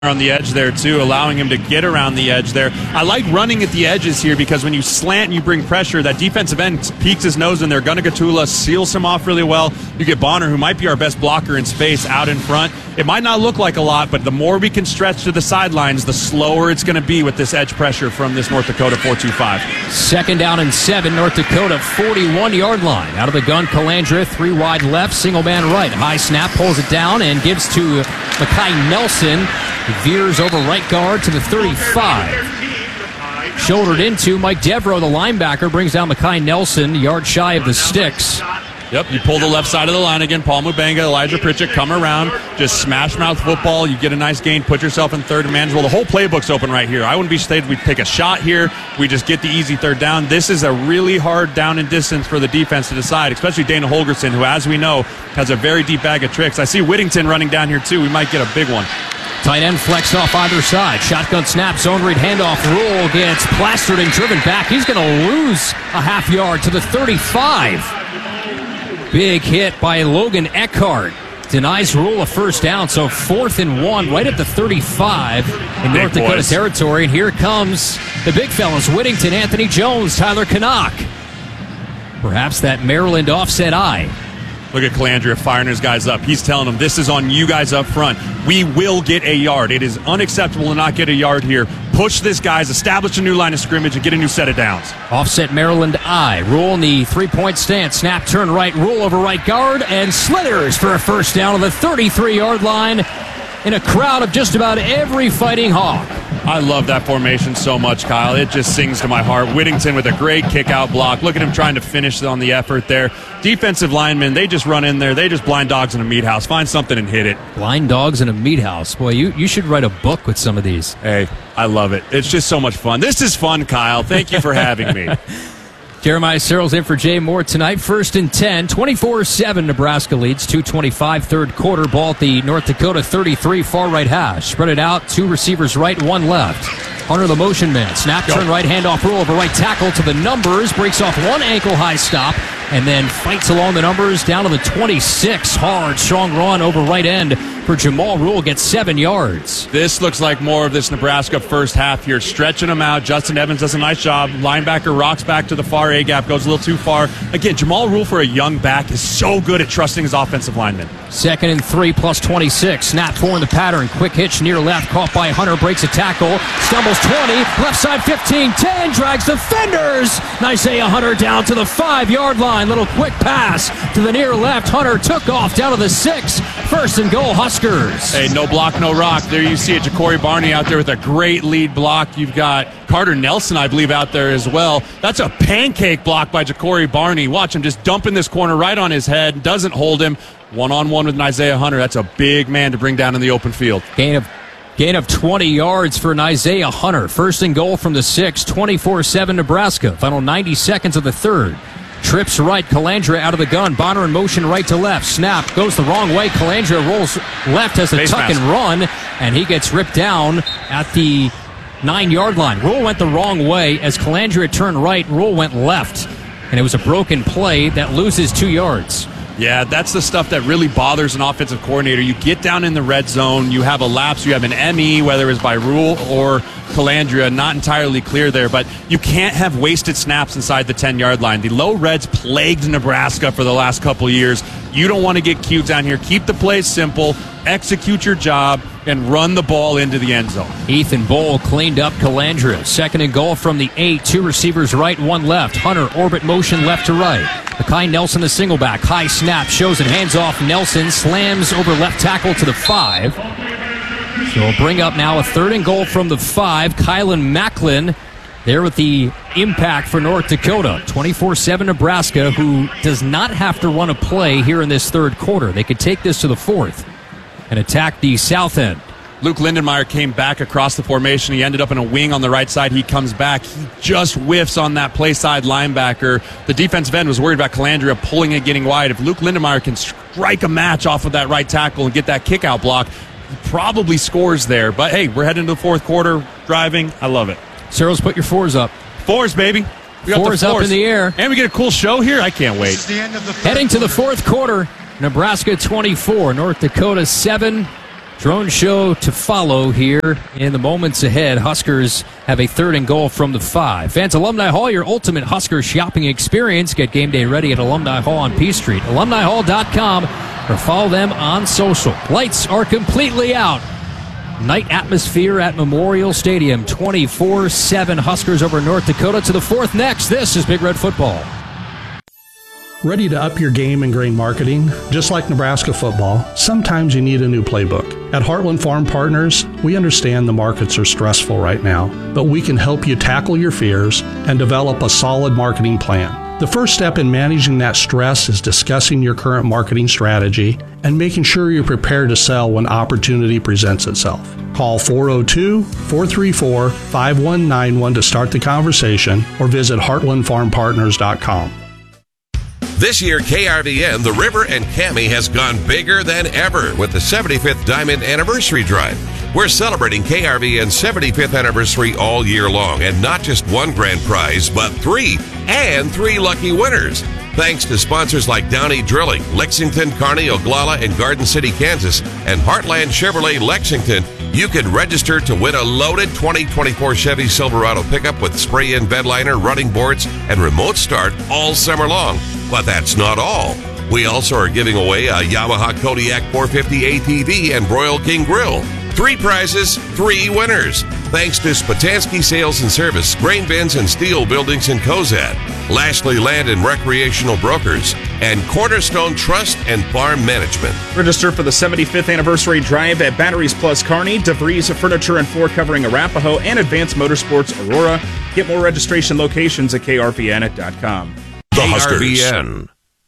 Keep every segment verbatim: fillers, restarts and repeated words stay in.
on the edge there too, allowing him to get around the edge there. I like running at the edges here because when you slant and you bring pressure, that defensive end peeks his nose in there. Gunnar Gatula seals him off really well. You get Bonner, who might be our best blocker in space, out in front. It might not look like a lot, but the more we can stretch to the sidelines, the slower it's going to be with this edge pressure from this North Dakota four two five. Second down and seven, North Dakota forty-one-yard line. Out of the gun, Calandra, three wide left, single man right. High snap, pulls it down and gives to Makai Nelson. He veers over right guard to the thirty-five. Shouldered into Mike Devereaux, the linebacker, brings down Makai Nelson, yard shy of the sticks. Yep, you pull the left side of the line again. Paul Mubanga, Elijah Pritchett come around, just smash mouth football. You get a nice gain, put yourself in third and manageable. The whole playbook's open right here. I wouldn't be stayed. We take a shot here. We just get the easy third down. This is a really hard down and distance for the defense to decide, especially Dana Holgerson, who, as we know, has a very deep bag of tricks. I see Whittington running down here, too. We might get a big one. Tight end flexed off either side. Shotgun snap, zone read handoff. Rule gets plastered and driven back. He's going to lose a half yard to the thirty-five. Big hit by Logan Eckhart. Denies Rule a first down, so fourth and one right at the thirty-five in North Dakota territory. And here comes the big fellas, Whittington, Anthony Jones, Tyler Canuck. Perhaps that Maryland offset eye. Look at Calandra firing his guys up. He's telling them, this is on you guys up front. We will get a yard. It is unacceptable to not get a yard here. Push this, guys. Establish a new line of scrimmage and get a new set of downs. Offset Maryland eye. Rule in the three-point stance. Snap, turn right. Rule over right guard. And slithers for a first down on the thirty-three-yard line in a crowd of just about every Fighting Hawk. I love that formation so much, Kyle. It just sings to my heart. Whittington with a great kick-out block. Look at him trying to finish on the effort there. Defensive linemen, they just run in there. They just blind dogs in a meat house. Find something and hit it. Blind dogs in a meat house. Boy, you, you should write a book with some of these. Hey, I love it. It's just so much fun. This is fun, Kyle. Thank you for having me. Jeremiah Searles in for Jay Moore tonight. First and ten, twenty-four seven Nebraska leads. two twenty-five third quarter. Ball at the North Dakota thirty-three, far right hash. Spread it out, two receivers right, one left. Hunter the motion man. Snap, turn right, handoff, Rule over right tackle to the numbers. Breaks off one ankle high stop and then fights along the numbers down to the twenty-six. Hard, strong run over right end for Jamal Rule. Gets seven yards. This looks like more of this Nebraska first half here. Stretching them out. Justin Evans does a nice job. Linebacker rocks back to the far A gap. Goes a little too far. Again, Jamal Rule for a young back is so good at trusting his offensive linemen. Second and three plus twenty-six. Snap four in the pattern. Quick hitch near left. Caught by Hunter. Breaks a tackle. Stumbles twenty. Left side fifteen. ten. Drags defenders. Isaiah Hunter down to the five-yard line. Little quick pass to the near left. Hunter took off down to the six. First and goal, Huskers. Hey, no block, no rock. There you see it. Ja'Cory Barney out there with a great lead block. You've got Carter Nelson, I believe, out there as well. That's a pancake block by Ja'Cory Barney. Watch him just dumping this corner right on his head. Doesn't hold him. One-on-one with Isaiah Hunter. That's a big man to bring down in the open field. Gain of Gain of twenty yards for Isaiah Hunter. First and goal from the six, twenty-four seven Nebraska. Final ninety seconds of the third. Trips right, Calandra out of the gun. Bonner in motion right to left. Snap goes the wrong way. Calandra rolls left as a Face tuck mask. And run, and he gets ripped down at the nine-yard line. Rule went the wrong way. As Calandra turned right, Rule went left. And it was a broken play that loses two yards. Yeah, that's the stuff that really bothers an offensive coordinator. You get down in the red zone, you have a lapse, you have an M E, whether it's by Rule or Calandra, not entirely clear there, but you can't have wasted snaps inside the ten-yard line. The low reds plagued Nebraska for the last couple years. You don't want to get cute down here. Keep the plays simple, execute your job, and run the ball into the end zone. Ethan Bowl cleaned up Calandra. Second and goal from the eight. Two receivers right, one left. Hunter, orbit motion left to right. Makai Nelson, the single back. High snap, shows and hands off. Nelson slams over left tackle to the five. So we'll bring up now a third and goal from the five. Kylan Macklin there with the impact for North Dakota. twenty-four seven Nebraska, who does not have to run a play here in this third quarter. They could take this to the fourth and attack the south end. Luke Lindenmeyer came back across the formation. He ended up in a wing on the right side. He comes back. He just whiffs on that play side linebacker. The defensive end was worried about Calandra pulling and getting wide. If Luke Lindenmeyer can strike a match off of that right tackle and get that kick-out block, he probably scores there. But, hey, we're heading to the fourth quarter, driving. I love it. Searles, put your fours up. Fours, baby. We got fours, the fours up in the air. And we get a cool show here. I can't wait. Heading to the fourth quarter. Nebraska twenty-four, North Dakota seven. Drone show to follow here in the moments ahead. Huskers have a third and goal from the five. Fans, Alumni Hall, your ultimate Husker shopping experience. Get game day ready at Alumni Hall on P Street. alumni hall dot com or follow them on social. Lights are completely out. Night atmosphere at Memorial Stadium. twenty-four seven Huskers over North Dakota to the fourth next. This is Big Red Football. Ready to up your game in grain marketing? Just like Nebraska football, sometimes you need a new playbook. At Heartland Farm Partners, we understand the markets are stressful right now, but we can help you tackle your fears and develop a solid marketing plan. The first step in managing that stress is discussing your current marketing strategy and making sure you're prepared to sell when opportunity presents itself. Call four oh two, four three four, five one nine one to start the conversation or visit heartland farm partners dot com. This year, K R V N, The River, and Cami has gone bigger than ever with the seventy-fifth Diamond Anniversary Drive. We're celebrating K R V N's seventy-fifth anniversary all year long, and not just one grand prize, but three, and three lucky winners. Thanks to sponsors like Downey Drilling, Lexington, Kearney, Oglala, and Garden City, Kansas, and Heartland Chevrolet Lexington, you can register to win a loaded twenty twenty-four Chevy Silverado pickup with spray-in bed liner, running boards, and remote start all summer long. But that's not all. We also are giving away a Yamaha Kodiak four fifty A T V and Broil King Grill. Three prizes, three winners. Thanks to Spatansky Sales and Service, Grain Bins and Steel Buildings in Cozad, Lashley Land and Recreational Brokers, and Cornerstone Trust and Farm Management. Register for the seventy-fifth Anniversary Drive at Batteries Plus Kearney, DeVries Furniture and Floor Covering Arapahoe, and Advanced Motorsports Aurora. Get more registration locations at k r v n dot com. The Huskers. K R V N.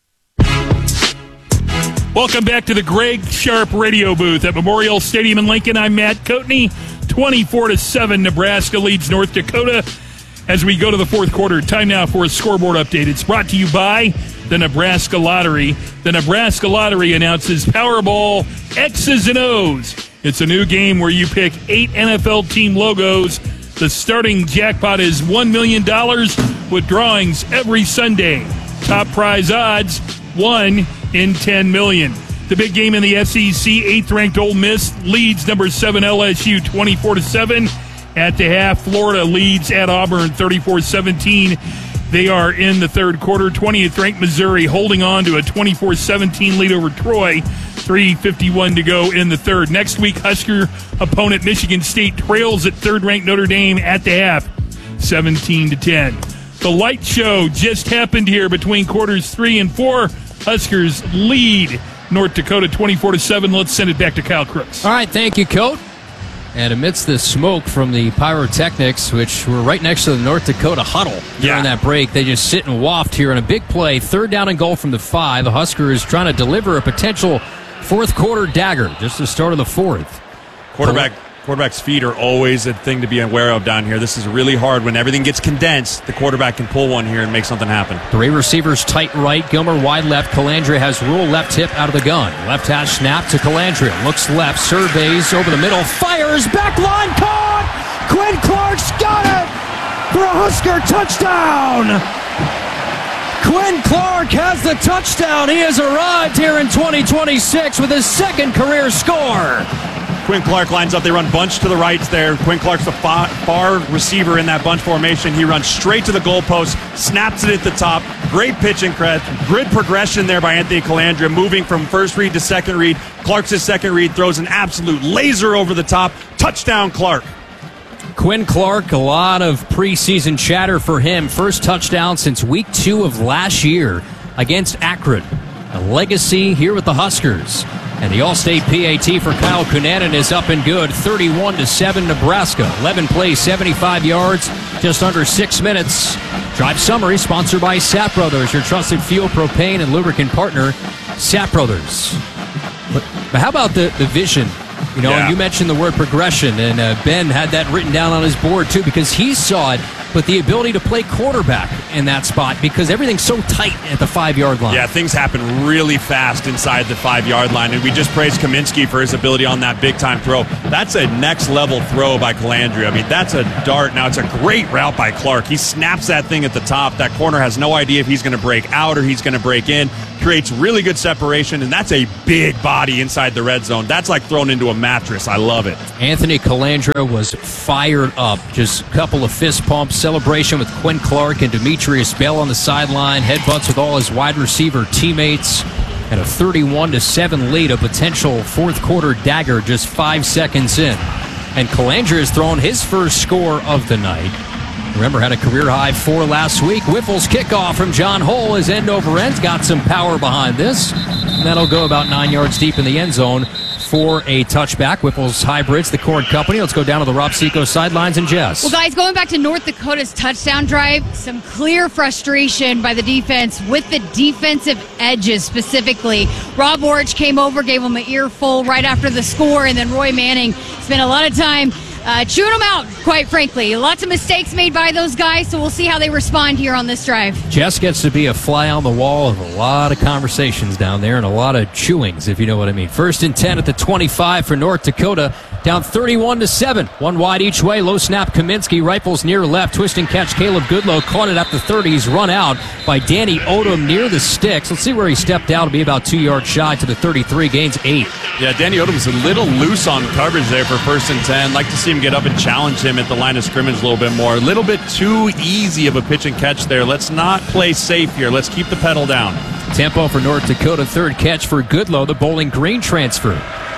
Welcome back to the Greg Sharp radio booth at Memorial Stadium in Lincoln. I'm Matt Coatney. twenty-four to seven, Nebraska leads North Dakota as we go to the fourth quarter. Time now for a scoreboard update. It's brought to you by the Nebraska Lottery. The Nebraska Lottery announces Powerball X's and O's. It's a new game where you pick eight N F L team logos. The starting jackpot is one million dollars with drawings every Sunday. Top prize odds, one in ten million. The big game in the S E C, eighth-ranked Ole Miss leads number seven L S U twenty-four to seven. At the half, Florida leads at Auburn thirty-four seventeen. They are in the third quarter. twentieth-ranked Missouri holding on to a twenty-four seventeen lead over Troy. three fifty-one to go in the third. Next week, Husker opponent Michigan State trails at third-ranked Notre Dame at the half, seventeen to ten. The light show just happened here between quarters three and four. Huskers lead North Dakota twenty-four to seven. Let's send it back to Kyle Crooks. All right, thank you, Coat. And amidst the smoke from the pyrotechnics, which were right next to the North Dakota huddle during Yeah. that break, they just sit and waft here on a big play. Third down and goal from the five. The Huskers trying to deliver a potential fourth quarter dagger just to start of the fourth. Quarterback. Quarterback's feet are always a thing to be aware of down here. This is really hard. When everything gets condensed, the quarterback can pull one here and make something happen. Three receivers tight right, Gilmer wide left. Calandria has Rule left hip out of the gun. Left hash snap to Calandria. Looks left, surveys over the middle, fires, back line caught! Quinn Clark's got it for a Husker touchdown! Quinn Clark has the touchdown. He has arrived here in twenty twenty-six with his second career score. Quinn Clark lines up. They run bunch to the right there. Quinn Clark's the far, far receiver in that bunch formation. He runs straight to the goalpost, snaps it at the top. Great pitch and cred. Grid progression there by Anthony Calandria, moving from first read to second read. Clark's his second read, throws an absolute laser over the top. Touchdown, Clark. Quinn Clark, a lot of preseason chatter for him. First touchdown since week two of last year against Akron. A legacy here with the Huskers. And the All-State P A T for Kyle Cunanan is up and good. thirty-one to seven Nebraska. eleven plays, seventy-five yards, just under six minutes. Drive summary sponsored by Sapp Brothers, your trusted fuel, propane, and lubricant partner, Sapp Brothers. But, but how about the, the vision? You know, Yeah. you mentioned the word progression, and uh, Ben had that written down on his board, too, because he saw it, but the ability to play quarterback in that spot because everything's so tight at the five-yard line. Yeah, things happen really fast inside the five-yard line, and we just praised Kaminsky for his ability on that big-time throw. That's a next-level throw by Calandria. I mean, that's a dart. Now, it's a great route by Clark. He snaps that thing at the top. That corner has no idea if he's going to break out or he's going to break in. Creates really good separation, and that's a big body inside the red zone. That's like thrown into a mattress. I love it. Anthony Calandria was fired up. Just a couple of fist pumps, celebration with Quinn Clark and Demetrius Bell on the sideline, headbutts with all his wide receiver teammates, and a thirty-one to seven lead, a potential fourth quarter dagger just five seconds in. And Calandria has thrown his first score of the night. Remember, had a career-high four last week. Whiffle's kickoff from John Hull is end over end. Got some power behind this. And that'll go about nine yards deep in the end zone for a touchback. Whiffle's hybrids, the Cord Company. Let's go down to the Rob Seco sidelines and Jess. Well, guys, going back to North Dakota's touchdown drive, some clear frustration by the defense with the defensive edges specifically. Rob Orich came over, gave him an earful right after the score, and then Roy Manning spent a lot of time Uh, chewing them out, quite frankly. Lots of mistakes made by those guys, so we'll see how they respond here on this drive. Jess gets to be a fly on the wall of a lot of conversations down there and a lot of chewings, if you know what I mean. First and ten at the twenty-five for North Dakota. Down thirty-one to seven. One wide each way. Low snap Kaminsky. Rifles near left. Twist and catch Caleb Goodlow. Caught it at the thirty. He's run out by Danny Odom near the sticks. Let's see where he stepped out. It'll be about two yards shy to the thirty-three. Gains eight. Yeah, Danny Odom's a little loose on coverage there for first and ten. Like to see him get up and challenge him at the line of scrimmage a little bit more. A little bit too easy of a pitch and catch there. Let's not play safe here. Let's keep the pedal down. Tempo for North Dakota. Third catch for Goodlow, the Bowling Green transfer.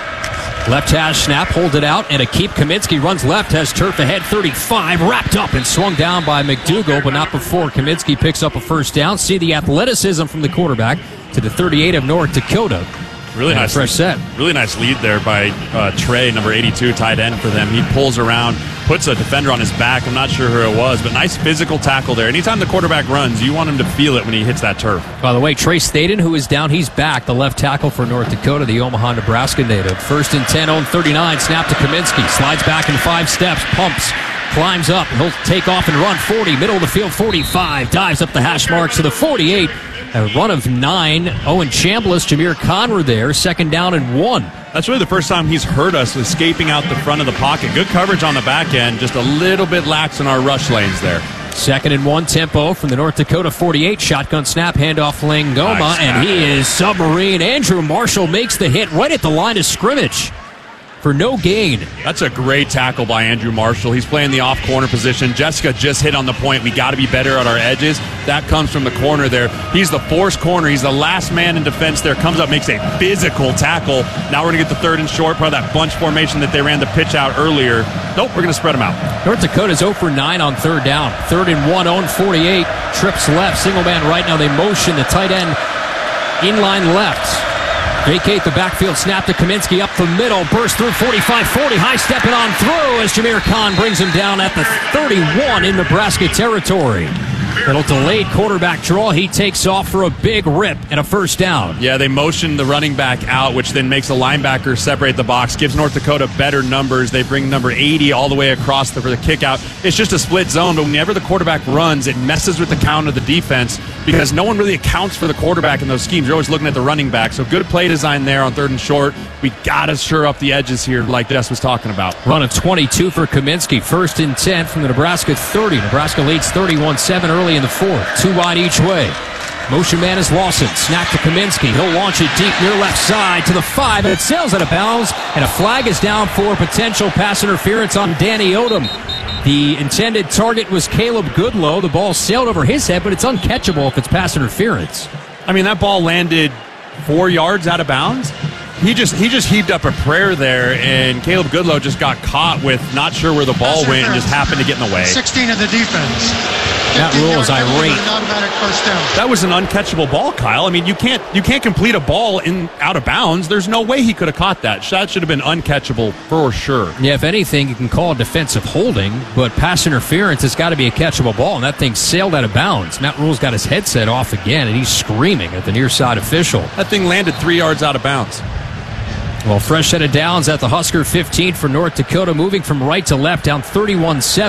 Left hash snap, hold it out, and a keep. Kaminsky runs left, has turf ahead, thirty-five, wrapped up and swung down by McDougal, but not before Kaminsky picks up a first down. See the athleticism from the quarterback to the thirty-eight of North Dakota. Really and nice fresh set. Really nice lead there by uh, Trey, number eighty-two, tight end for them. He pulls around, puts a defender on his back. I'm not sure who it was, but nice physical tackle there. Anytime the quarterback runs, you want him to feel it when he hits that turf. By the way, Trey Staden, who is down, he's back. The left tackle for North Dakota, the Omaha, Nebraska native. First and ten, on thirty-nine, snap to Kaminsky. Slides back in five steps, pumps, climbs up. He'll take off and run forty, middle of the field, forty-five. Dives up the hash marks to the forty-eight. A run of nine. Owen Chambliss, Jameer Khan were there. Second down and one. That's really the first time he's hurt us escaping out the front of the pocket. Good coverage on the back end. Just a little bit lax in our rush lanes there. Second and one tempo from the North Dakota forty-eight. Shotgun snap, handoff Langoma, nice, and he is submarine. Andrew Marshall makes the hit right at the line of scrimmage for no gain. That's a great tackle by Andrew Marshall. He's playing the off corner position. Jessica just hit on the point. We got to be better at our edges. That comes from the corner there. He's the force corner. He's the last man in defense there. Comes up, makes a physical tackle. Now we're going to get the third and short, part of that bunch formation that they ran the pitch out earlier. Nope, we're going to spread them out. North Dakota's zero for nine on third down. Third and one, own forty-eight. Trips left, single man right. Now they motion the tight end inline left. Vacate the backfield, snap to Kaminsky up the middle, burst through forty-five forty, high stepping on through as Jameer Khan brings him down at the thirty-one in Nebraska territory. Little delayed quarterback draw. He takes off for a big rip and a first down. Yeah, they motion the running back out, which then makes the linebacker separate the box, gives North Dakota better numbers. They bring number eighty all the way across the, for the kick out. It's just a split zone, but whenever the quarterback runs, it messes with the count of the defense because no one really accounts for the quarterback in those schemes. You're always looking at the running back. So good play design there on third and short. We got to shore up the edges here like Jess was talking about. Run of twenty-two for Kaminsky. First and ten from the Nebraska thirty. Nebraska leads thirty-one seven early in the fourth. Two wide each way. Motion man is Lawson. Snap to Kaminsky. He'll launch it deep near left side to the five, and it sails out of bounds, and a flag is down for potential pass interference on Danny Odom. The intended target was Caleb Goodlow. The ball sailed over his head, but it's uncatchable if it's pass interference. I mean, that ball landed four yards out of bounds. He just he just heaved up a prayer there, and Caleb Goodlow just got caught with not sure where the ball went and just happened to get in the way. sixteen of the defense. That rule is irate. That was an uncatchable ball, Kyle. I mean, you can't you can't complete a ball in out of bounds. There's no way he could have caught that. That should have been uncatchable for sure. Yeah, if anything, you can call it defensive holding, but pass interference has got to be a catchable ball, and that thing sailed out of bounds. Matt Rule's got his headset off again, and he's screaming at the near side official. That thing landed three yards out of bounds. Well, fresh set of downs at the Husker fifteen for North Dakota, moving from right to left, down thirty-one seven.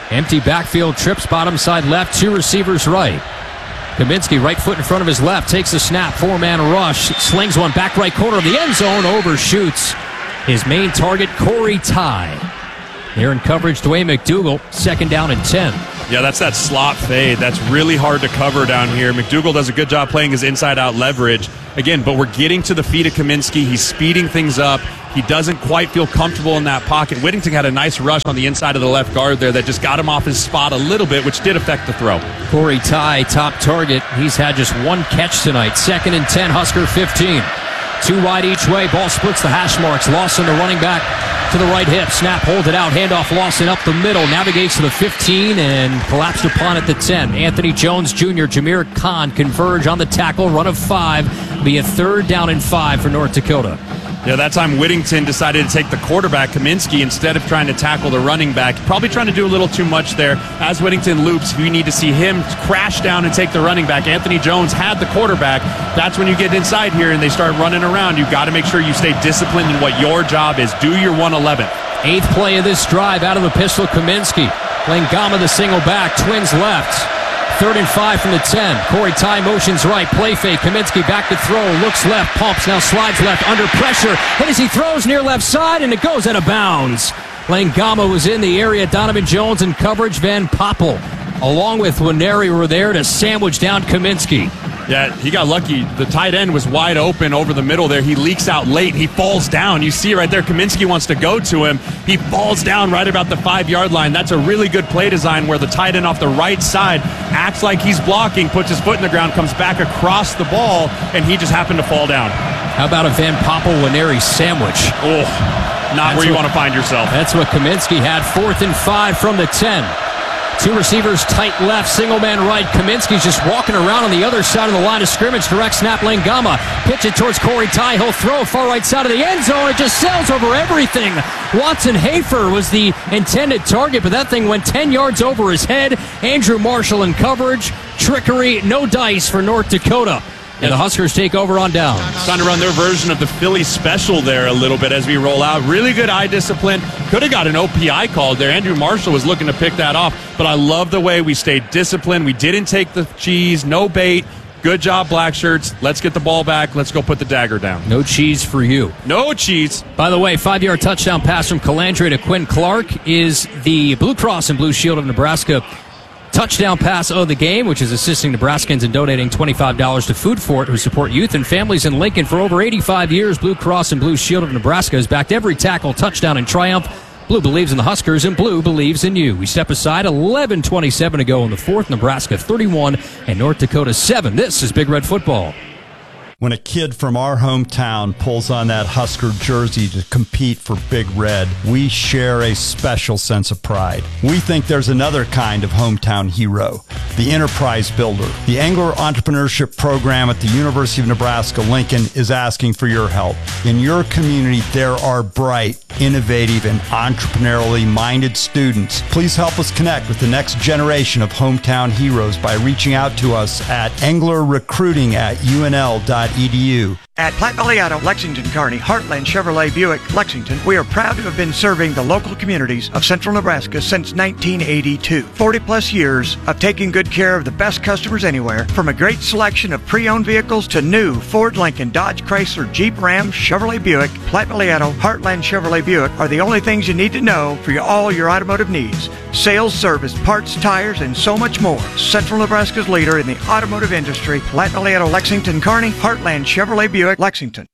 Empty backfield, trips bottom side left, two receivers right. Kaminsky, right foot in front of his left, takes the snap, four-man rush, slings one back right corner of the end zone, overshoots his main target, Corey Ty. There in coverage, Dwayne McDougal, second down and ten. Yeah, that's that slot fade. That's really hard to cover down here. McDougal does a good job playing his inside-out leverage. Again, but we're getting to the feet of Kaminsky. He's speeding things up. He doesn't quite feel comfortable in that pocket. Whittington had a nice rush on the inside of the left guard there that just got him off his spot a little bit, which did affect the throw. Corey Ty, top target. He's had just one catch tonight. Second and ten, Husker fifteen. Two wide each way. Ball splits the hash marks. Lawson, the running back, to the right hip. Snap, hold it out. Handoff, Lawson up the middle. Navigates to the fifteen and collapsed upon at the ten. Anthony Jones Junior, Jameer Khan converge on the tackle. Run of five. Be a third down and five for North Dakota. Yeah, that time Whittington decided to take the quarterback, Kaminsky, instead of trying to tackle the running back. Probably trying to do a little too much there. As Whittington loops, we need to see him crash down and take the running back. Anthony Jones had the quarterback. That's when you get inside here and they start running around. You've got to make sure you stay disciplined in what your job is. Do your one eleven. Eighth play of this drive out of the pistol, Kaminsky. Langama the single back, twins left. Third and five from the ten. Corey Ty motions right. Play fake. Kaminsky back to throw. Looks left. Pumps. Now slides left. Under pressure. And as he throws near left side, and it goes out of bounds. Langama was in the area. Donovan Jones in coverage. Van Poppel, along with Winery, were there to sandwich down Kaminsky. Yeah, he got lucky. The tight end was wide open over the middle there. He leaks out late. He falls down. You see right there, Kaminsky wants to go to him. He falls down right about the five-yard line. That's a really good play design where the tight end off the right side acts like he's blocking, puts his foot in the ground, comes back across the ball, and he just happened to fall down. How about a Van Poppel-Winery sandwich? Oh, not That's where you what, want to find yourself. That's what Kaminsky had. Fourth and five from the ten. Two receivers tight left, single man right. Kaminsky's just walking around on the other side of the line of scrimmage. Direct snap, Langama. Pitch it towards Corey Ty. He'll throw far right side of the end zone. It just sails over everything. Watson Hafer was the intended target, but that thing went ten yards over his head. Andrew Marshall in coverage. Trickery, no dice for North Dakota. And the Huskers take over on down. Trying to run their version of the Philly special there a little bit as we roll out. Really good eye discipline. Could have got an O P I called there. Andrew Marshall was looking to pick that off. But I love the way we stayed disciplined. We didn't take the cheese. No bait. Good job, Black Shirts. Let's get the ball back. Let's go put the dagger down. No cheese for you. No cheese. By the way, five-yard touchdown pass from Calandre to Quinn Clark is the Blue Cross and Blue Shield of Nebraska touchdown pass of the game, which is assisting Nebraskans in donating twenty-five dollars to Food Fort, who support youth and families in Lincoln for over eighty-five years. Blue Cross and Blue Shield of Nebraska has backed every tackle, touchdown, and triumph. Blue believes in the Huskers, and Blue believes in you. We step aside. eleven twenty-seven to go in the fourth. Nebraska thirty-one and North Dakota seven. This is Big Red Football. When a kid from our hometown pulls on that Husker jersey to compete for Big Red, we share a special sense of pride. We think there's another kind of hometown hero, the enterprise builder. The Angler Entrepreneurship Program at the University of Nebraska-Lincoln is asking for your help. In your community, there are bright, innovative, and entrepreneurially minded students. Please help us connect with the next generation of hometown heroes by reaching out to us at anglerrecruiting at U N L dot E D U. At Platte Valley Auto, Lexington, Kearney, Heartland Chevrolet Buick, Lexington, we are proud to have been serving the local communities of central Nebraska since nineteen eighty-two. forty plus years of taking good care of the best customers anywhere, from a great selection of pre-owned vehicles to new Ford, Lincoln, Dodge, Chrysler, Jeep, Ram, Chevrolet Buick. Platte Valley Auto, Heartland Chevrolet Buick are the only things you need to know for your, all your automotive needs. Sales, service, parts, tires, and so much more. Central Nebraska's leader in the automotive industry, Platte Valley Auto, Lexington, Kearney, Heartland Chevrolet Buick, Lexington.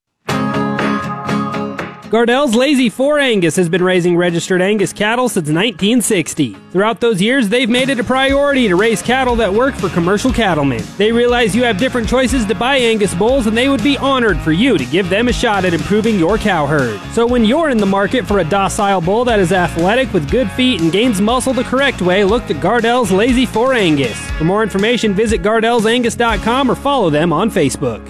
Gardell's Lazy four Angus has been raising registered Angus cattle since nineteen sixty. Throughout those years, they've made it a priority to raise cattle that work for commercial cattlemen. They realize you have different choices to buy Angus bulls, and they would be honored for you to give them a shot at improving your cow herd. So when you're in the market for a docile bull that is athletic with good feet and gains muscle the correct way, look to Gardell's Lazy four Angus. For more information, visit gardells angus dot com or follow them on Facebook.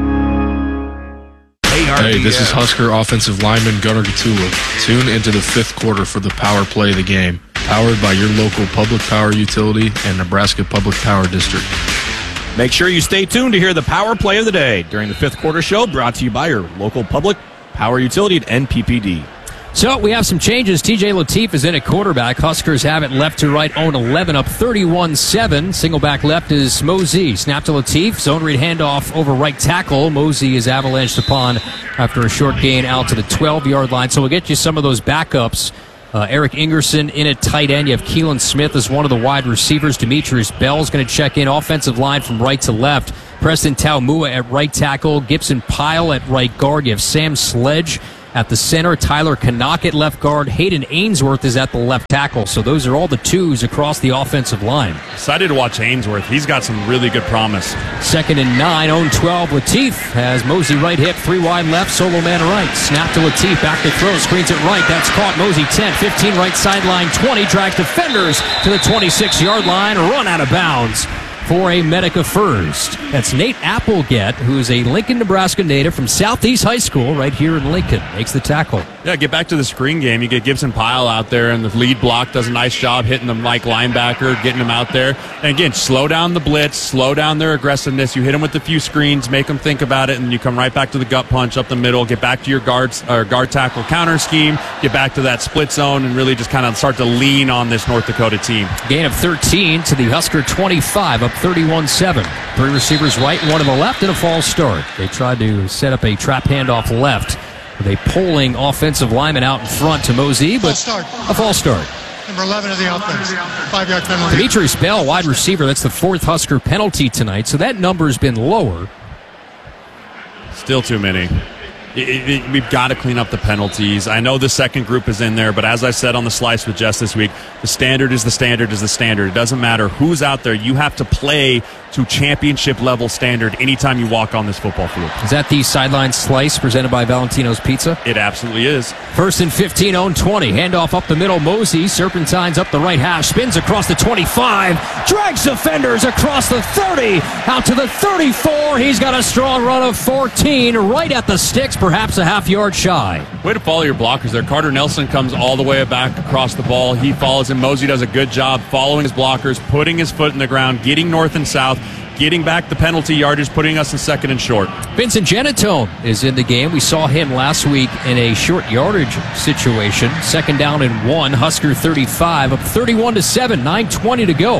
Hey, this is Husker offensive lineman Gunnar Gatula. Tune into the fifth quarter for the power play of the game, powered by your local public power utility and Nebraska Public Power District. Make sure you stay tuned to hear the power play of the day during the fifth quarter show, brought to you by your local public power utility at N P P D. So we have some changes. T J Lateef is in at quarterback. Huskers have it left to right, own eleven, up thirty-one seven. Single back left is Mosey. Snap to Lateef. Zone read handoff over right tackle. Mosey is avalanched upon after a short gain out to the twelve-yard line. So we'll get you some of those backups. Uh, Eric Ingerson in at tight end. You have Keelan Smith as one of the wide receivers. Demetrius Bell is going to check in. Offensive line from right to left. Preston Taumua at right tackle. Gibson Pyle at right guard. You have Sam Sledge at the center. Tyler Canuck at left guard. Hayden Ainsworth is at the left tackle. So those are all the twos across the offensive line. Excited to watch Ainsworth. He's got some really good promise. Second and nine, own twelve. Lateef has Mosey right hip, three wide left, solo man right. Snap to Lateef, back to throw, screens it right. That's caught. Mosey ten, fifteen right sideline, twenty, drags defenders to the twenty-six-yard line, run out of bounds for a Medica first. That's Nate Applegate, who is a Lincoln, Nebraska native from Southeast High School right here in Lincoln. Makes the tackle. Yeah, get back to the screen game. You get Gibson Pyle out there, and the lead block does a nice job hitting them like linebacker, getting them out there. And again, slow down the blitz, slow down their aggressiveness. You hit them with a few screens, make them think about it, and you come right back to the gut punch up the middle, get back to your guards or guard tackle counter scheme, get back to that split zone, and really just kind of start to lean on this North Dakota team. Gain of thirteen to the Husker twenty-five, up thirty-one seven. Three receivers right, one to the left, and a false start. They tried to set up a trap handoff left with a pulling offensive lineman out in front to Mosey, but a false start. Number eleven of the offense. Five-yard penalty. Demetrius Bell, wide receiver. That's the fourth Husker penalty tonight, so that number has been lower. Still too many. It, it, it, we've got to clean up the penalties. I know the second group is in there, but as I said on the Slice with Jess this week, the standard is the standard is the standard. It doesn't matter who's out there. You have to play to championship level standard anytime you walk on this football field. Is that the sideline Slice presented by Valentino's Pizza? It absolutely is. First and fifteen, own twenty. Handoff up the middle. Mosey serpentines up the right hash. Spins across the twenty-five. Drags defenders across the thirty. Out to the thirty-four. He's got a strong run of fourteen. Right at the sticks, perhaps a half yard shy. Way to follow your blockers there. Carter Nelson comes all the way back across the ball. He follows him. Mosey does a good job following his blockers, putting his foot in the ground, getting north and south, getting back the penalty yardage, putting us in second and short. Vincent Genatone is in the game. We saw him last week in a short yardage situation. Second down and one. Husker thirty-five, up thirty-one to seven. nine twenty to go.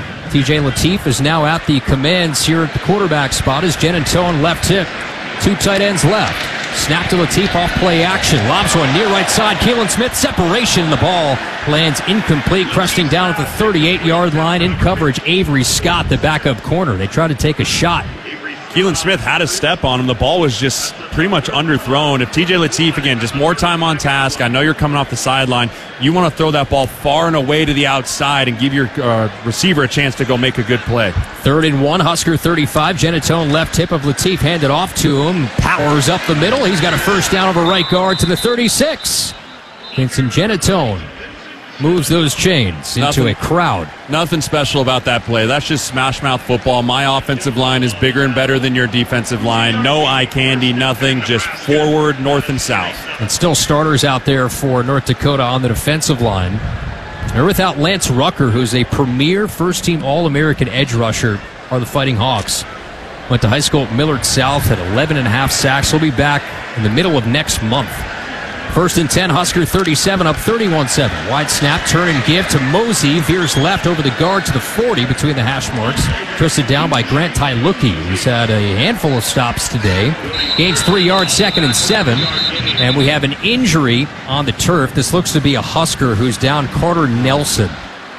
T J Lateef is now at the commands here at the quarterback spot as Genatone left hip. Two tight ends left. Snap to Lateef off play action. Lobs one near right side. Keelan Smith separation. The ball lands incomplete, cresting down at the thirty-eight-yard line. In coverage, Avery Scott, the backup corner. They try to take a shot. Keelan Smith had a step on him. The ball was just pretty much underthrown. If T J Lateef, again, just more time on task. I know you're coming off the sideline. You want to throw that ball far and away to the outside and give your uh, receiver a chance to go make a good play. Third and one, Husker thirty-five. Genatone left tip of Lateef handed off to him. Powers up the middle. He's got a first down over right guard to the thirty-six. Vincent Genatone moves those chains into nothing, a crowd. Nothing special about that play. That's just smash mouth football. My offensive line is bigger and better than your defensive line. No eye candy, nothing. Just forward, north and south. And still starters out there for North Dakota on the defensive line. They're without Lance Rucker, who's a premier first-team All-American edge rusher, are the Fighting Hawks. Went to high school at Millard South, had eleven and a half sacks. He'll be back in the middle of next month. First and ten, Husker thirty-seven, up thirty-one seven. Wide snap, turn and give to Mosey. Veers left over the guard to the forty between the hash marks. Twisted down by Grant Tyluki, who's had a handful of stops today. Gains three yards, second and seven. And we have an injury on the turf. This looks to be a Husker who's down, Carter Nelson.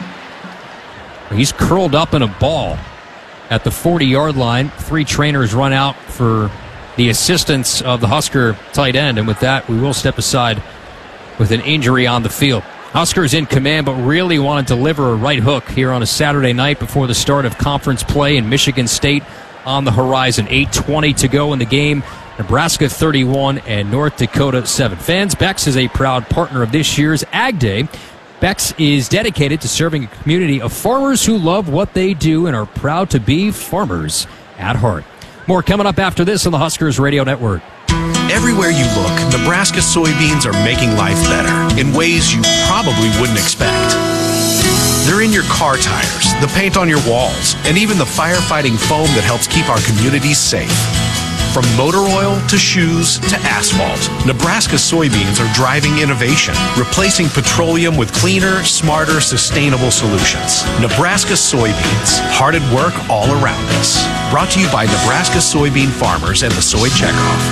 He's curled up in a ball at the forty-yard line. Three trainers run out for the assistance of the Husker tight end, and with that, we will step aside with an injury on the field. Huskers in command, but really want to deliver a right hook here on a Saturday night before the start of conference play in Michigan State on the horizon. eight twenty to go in the game. Nebraska thirty-one and North Dakota seven. Fans, Bex is a proud partner of this year's Ag Day. Bex is dedicated to serving a community of farmers who love what they do and are proud to be farmers at heart. More coming up after this on the Huskers Radio Network. Everywhere you look, Nebraska soybeans are making life better in ways you probably wouldn't expect. They're in your car tires, the paint on your walls, and even the firefighting foam that helps keep our communities safe. From motor oil to shoes to asphalt, Nebraska soybeans are driving innovation, replacing petroleum with cleaner, smarter, sustainable solutions. Nebraska soybeans, hard at work all around us. Brought to you by Nebraska soybean farmers and the Soy Checkoff.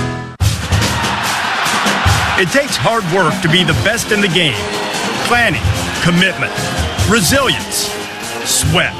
It takes hard work to be the best in the game. Planning, commitment, resilience, sweat.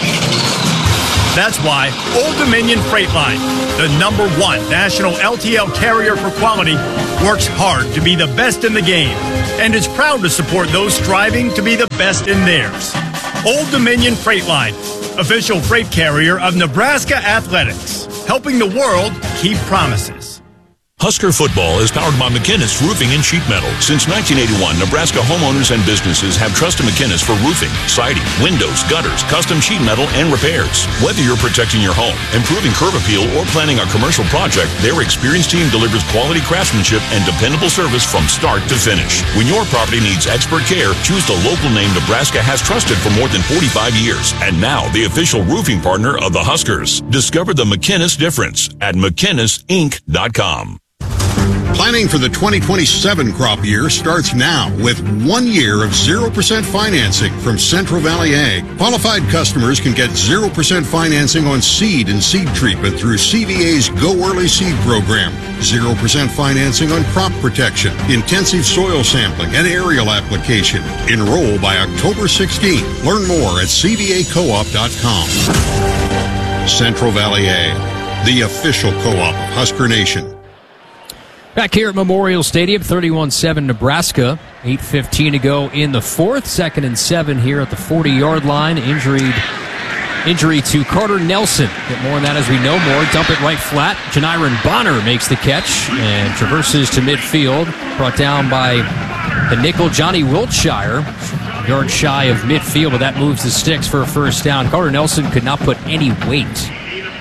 That's why Old Dominion Freight Line, the number one national L T L carrier for quality, works hard to be the best in the game and is proud to support those striving to be the best in theirs. Old Dominion Freight Line, official freight carrier of Nebraska Athletics, helping the world keep promises. Husker football is powered by McInnis Roofing and Sheet Metal. Since nineteen eighty-one, Nebraska homeowners and businesses have trusted McInnis for roofing, siding, windows, gutters, custom sheet metal, and repairs. Whether you're protecting your home, improving curb appeal, or planning a commercial project, their experienced team delivers quality craftsmanship and dependable service from start to finish. When your property needs expert care, choose the local name Nebraska has trusted for more than forty-five years. And now, the official roofing partner of the Huskers. Discover the McInnis difference at McInnis Inc dot com. Planning for the twenty twenty-seven crop year starts now with one year of zero percent financing from Central Valley Ag. Qualified customers can get zero percent financing on seed and seed treatment through C V A's Go Early Seed program. zero percent financing on crop protection, intensive soil sampling, and aerial application. Enroll by October sixteenth. Learn more at C V A co op dot com. Central Valley Ag, the official co-op of Husker Nation. Back here at Memorial Stadium, thirty-one seven Nebraska. eight fifteen to go in the fourth. Second and seven here at the forty-yard line. Injured, injury to Carter Nelson. Get more on that as we know more. Dump it right flat. Janiron Bonner makes the catch and traverses to midfield. Brought down by the nickel Johnny Wiltshire. Yard shy of midfield, but that moves the sticks for a first down. Carter Nelson could not put any weight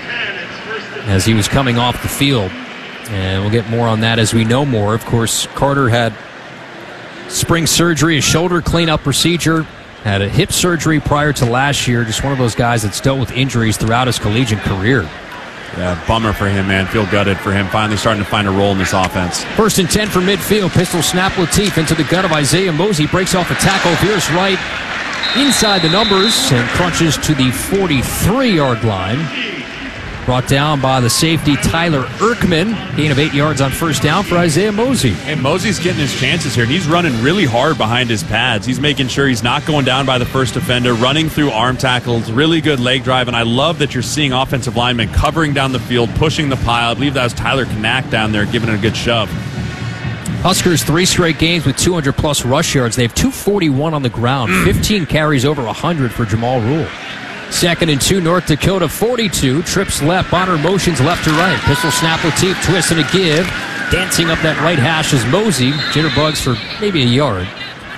as he was coming off the field. And we'll get more on that as we know more. Of course, Carter had spring surgery, a shoulder cleanup procedure, had a hip surgery prior to last year. Just one of those guys that's dealt with injuries throughout his collegiate career. Yeah, bummer for him, man. Feel gutted for him. Finally starting to find a role in this offense. First and ten from midfield. Pistol snap Latif into the gut of Isaiah Mosey. Breaks off a tackle. Veers right inside the numbers and crunches to the forty-three-yard line. Brought down by the safety Tyler Erkman. Gain of eight yards on first down for Isaiah Mosey. Hey, Mosey's getting his chances here, and he's running really hard behind his pads. He's making sure he's not going down by the first defender, running through arm tackles, really good leg drive, and I love that you're seeing offensive linemen covering down the field, pushing the pile. I believe that was Tyler Knack down there giving it a good shove. Huskers three straight games with two hundred plus rush yards. They have two forty-one on the ground, fifteen carries over one hundred for Jamal Rule. Second and two, North Dakota forty-two. Trips left, Bonner motions left to right. Pistol snap, Latif, twist and a give. Dancing up that right hash is Mosey. Jitterbugs for maybe a yard.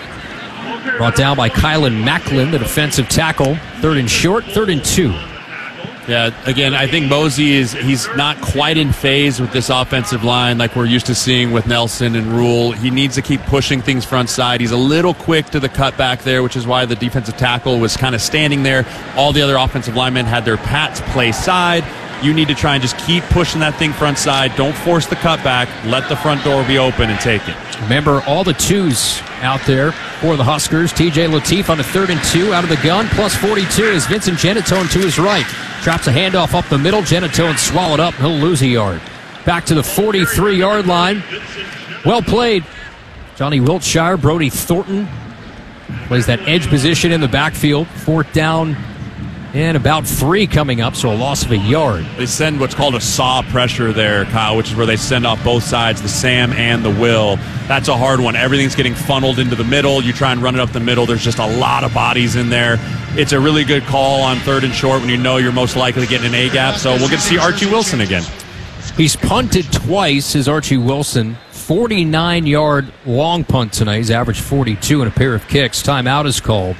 Brought down by Kylan Macklin, the defensive tackle. Third and short, third and two. Yeah, again, I think Mosey is he's not quite in phase with this offensive line like we're used to seeing with Nelson and Rule. He needs to keep pushing things front side. He's a little quick to the cutback there, which is why the defensive tackle was kind of standing there. All the other offensive linemen had their pats play side. You need to try and just keep pushing that thing front side. Don't force the cutback. Let the front door be open and take it. Remember, all the twos out there for the Huskers. T J Latif on a third and two out of the gun. Plus forty-two is Vincent Genatone to his right. Traps a handoff up the middle. Genatone swallowed up. He'll lose a yard. Back to the forty-three-yard line. Well played. Johnny Wiltshire, Brody Thornton plays that edge position in the backfield. Fourth down and about three coming up, so a loss of a yard. They send what's called a saw pressure there, Kyle, which is where they send off both sides, the Sam and the Will. That's a hard one. Everything's getting funneled into the middle. You try and run it up the middle. There's just a lot of bodies in there. It's a really good call on third and short when you know you're most likely getting an A-gap, so we'll get to see Archie Wilson again. He's punted twice, is Archie Wilson. forty-nine-yard long punt tonight. He's averaged forty-two and a pair of kicks. Timeout is called.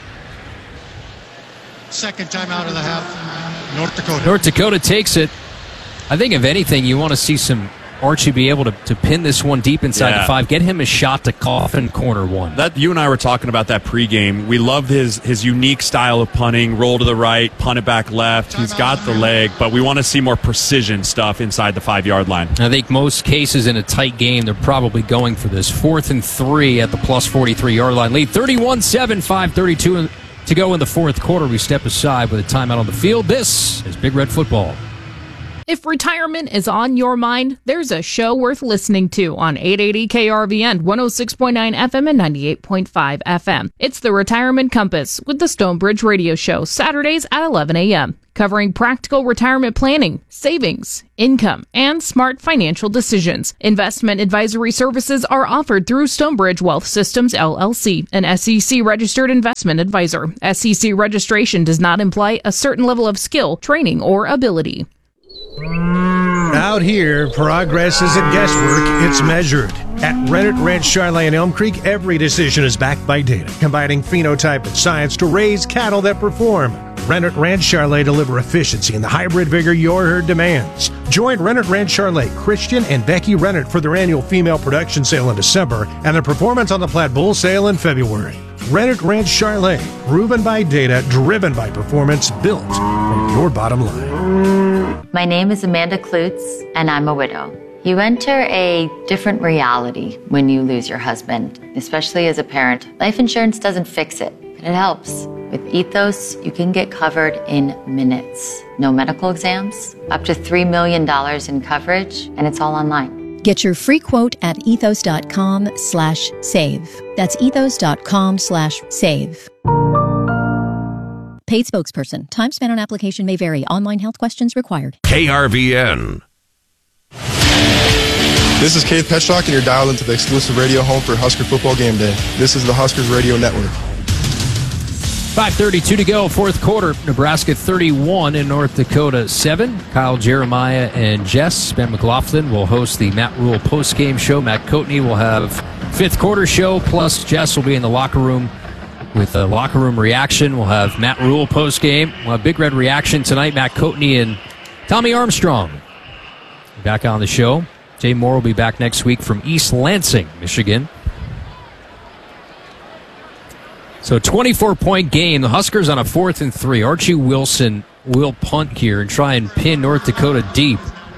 Second time out of the half, North Dakota. North Dakota takes it. I think, if anything, you want to see some Archie be able to, to pin this one deep inside Yeah. the five, get him a shot to coffin corner one. That you and I were talking about that pregame. We love his his unique style of punting, roll to the right, punt it back left. He's got the leg, but we want to see more precision stuff inside the five-yard line. I think most cases in a tight game, they're probably going for this. Fourth and three at the plus forty-three-yard line. Lead thirty-one seven, five thirty-two to go in the fourth quarter. We step aside with a timeout on the field. This is Big Red Football. If retirement is on your mind, there's a show worth listening to on eight eighty K R V N, one oh six point nine F M and ninety-eight point five F M. It's the Retirement Compass with the Stonebridge Radio Show, Saturdays at eleven a.m., covering practical retirement planning, savings, income, and smart financial decisions. Investment advisory services are offered through Stonebridge Wealth Systems, L L C, an S E C-registered investment advisor. S E C registration does not imply a certain level of skill, training, or ability. Out here, progress isn't guesswork, it's measured. At Reddit Ranch Charlotte and Elm Creek, every decision is backed by data, combining phenotype and science to raise cattle that perform. Reddit Ranch Charlotte deliver efficiency and the hybrid vigor your herd demands. Join Reddit Ranch Charlotte, Christian and Becky Reddit for their annual female production sale in December and their performance on the Platte Bull sale in February. Reddit Ranch Charlotte, proven by data, driven by performance, built for your bottom line. My name is Amanda Klutz, and I'm a widow. You enter a different reality when you lose your husband, especially as a parent. Life insurance doesn't fix it, but it helps. With Ethos, you can get covered in minutes. No medical exams, up to three million dollars in coverage, and it's all online. Get your free quote at ethos.com slash save. That's ethos.com slash save. Paid spokesperson. Time spent on application may vary. Online health questions required. K R V N. This is Keith Petchlock, and you're dialed into the exclusive radio home for Husker Football Game Day. This is the Huskers Radio Network. five thirty-two to go, fourth quarter. Nebraska thirty-one and North Dakota seven. Kyle Jeremiah and Jess. Ben McLaughlin will host the Matt Rule post-game show. Matt Coatney will have fifth quarter show, plus Jess will be in the locker room with a locker room reaction. We'll have Matt Rule post-game. We'll have Big Red reaction tonight. Matt Coatney and Tommy Armstrong back on the show. Jay Moore will be back next week from East Lansing, Michigan. So twenty-four point game. The Huskers on a fourth and three. Archie Wilson will punt here and try and pin North Dakota deep.